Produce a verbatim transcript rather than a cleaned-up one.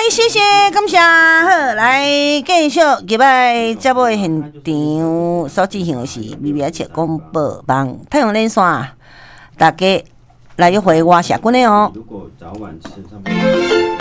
谢谢，感谢。好，来继续入来节目的现场，所进行的是微微切广播网太阳连线，大家来一回我社群的哦。 如果早晚吃上